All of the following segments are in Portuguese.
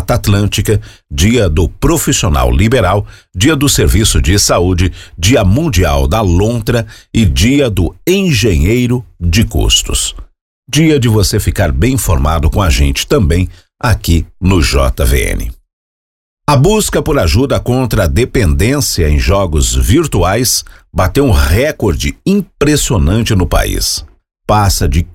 Mata Atlântica, Dia do Profissional Liberal, Dia do Serviço de Saúde, Dia Mundial da Lontra e Dia do Engenheiro de Custos. Dia de você ficar bem informado com a gente também aqui no JVN. A busca por ajuda contra a dependência em jogos virtuais bateu um recorde impressionante no país. Passa de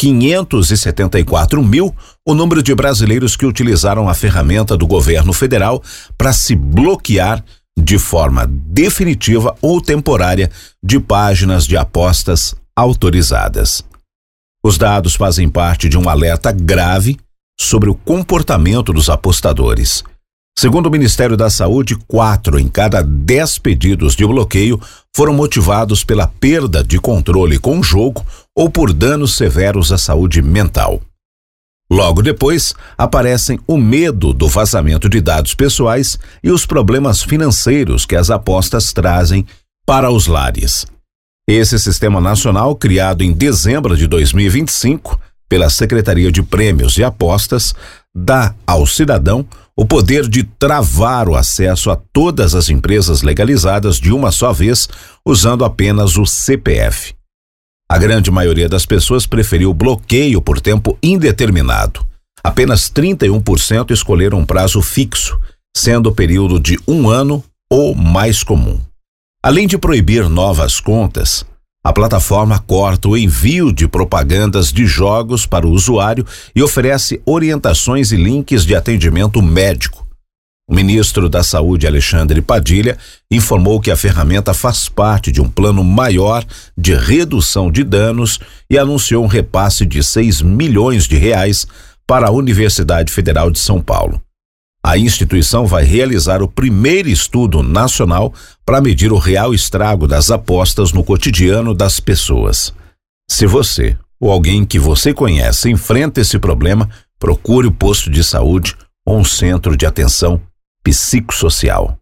574 mil o número de brasileiros que utilizaram a ferramenta do governo federal para se bloquear de forma definitiva ou temporária de páginas de apostas autorizadas. Os dados fazem parte de um alerta grave sobre o comportamento dos apostadores. Segundo o Ministério da Saúde, 4 em cada 10 pedidos de bloqueio foram motivados pela perda de controle com o jogo ou por danos severos à saúde mental. Logo depois, aparecem o medo do vazamento de dados pessoais e os problemas financeiros que as apostas trazem para os lares. Esse sistema nacional, criado em dezembro de 2025 pela Secretaria de Prêmios e Apostas, dá ao cidadão o poder de travar o acesso a todas as empresas legalizadas de uma só vez, usando apenas o CPF. A grande maioria das pessoas preferiu bloqueio por tempo indeterminado. Apenas 31% escolheram um prazo fixo, sendo o período de 1 ano ou mais comum. Além de proibir novas contas, a plataforma corta o envio de propagandas de jogos para o usuário e oferece orientações e links de atendimento médico. O ministro da Saúde, Alexandre Padilha, informou que a ferramenta faz parte de um plano maior de redução de danos e anunciou um repasse de R$6 milhões para a Universidade Federal de São Paulo. A instituição vai realizar o primeiro estudo nacional para medir o real estrago das apostas no cotidiano das pessoas. Se você ou alguém que você conhece enfrenta esse problema, procure o posto de saúde ou um centro de atenção psicossocial.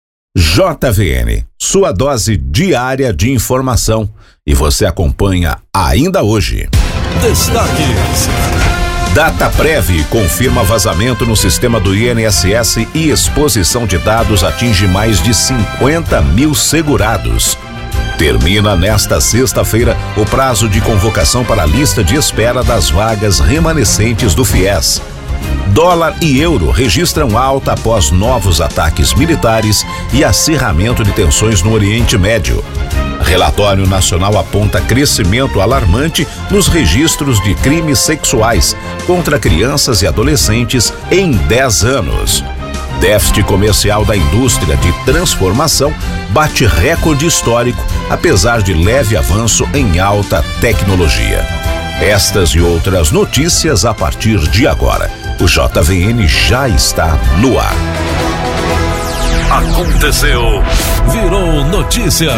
JVN, sua dose diária de informação, e você acompanha ainda hoje. Destaques. Dataprev confirma vazamento no sistema do INSS e exposição de dados atinge mais de 50 mil segurados. Termina nesta sexta-feira o prazo de convocação para a lista de espera das vagas remanescentes do FIES. Dólar e euro registram alta após novos ataques militares e acirramento de tensões no Oriente Médio. Relatório nacional aponta crescimento alarmante nos registros de crimes sexuais contra crianças e adolescentes em 10 anos. Déficit comercial da indústria de transformação bate recorde histórico, apesar de leve avanço em alta tecnologia. Estas e outras notícias a partir de agora. O JVN já está no ar. Aconteceu. Virou notícia.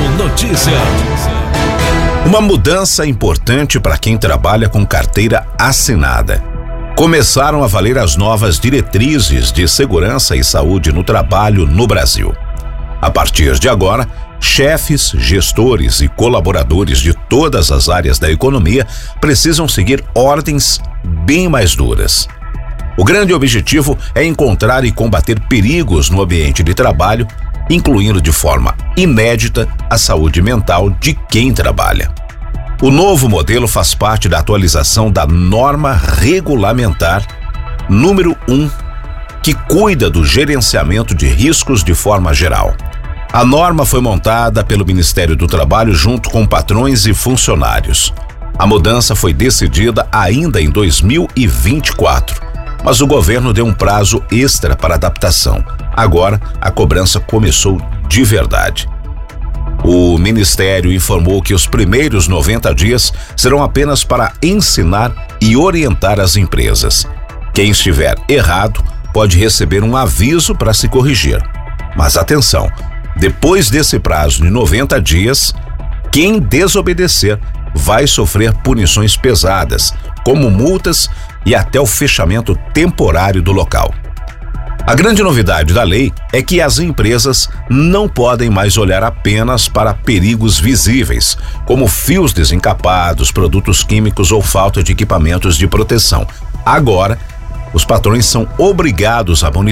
Uma mudança importante para quem trabalha com carteira assinada. Começaram a valer as novas diretrizes de segurança e saúde no trabalho no Brasil. A partir de agora, chefes, gestores e colaboradores de todas as áreas da economia precisam seguir ordens bem mais duras. O grande objetivo é encontrar e combater perigos no ambiente de trabalho, incluindo de forma inédita a saúde mental de quem trabalha. O novo modelo faz parte da atualização da norma regulamentar número 1, que cuida do gerenciamento de riscos de forma geral. A norma foi montada pelo Ministério do Trabalho junto com patrões e funcionários. A mudança foi decidida ainda em 2024. Mas o governo deu um prazo extra para adaptação. Agora, a cobrança começou de verdade. O Ministério informou que os primeiros 90 dias serão apenas para ensinar e orientar as empresas. Quem estiver errado pode receber um aviso para se corrigir. Mas atenção, depois desse prazo de 90 dias, quem desobedecer vai sofrer punições pesadas, como multas e até o fechamento temporário do local. A grande novidade da lei é que as empresas não podem mais olhar apenas para perigos visíveis, como fios desencapados, produtos químicos ou falta de equipamentos de proteção. Agora, os patrões são obrigados a monitorar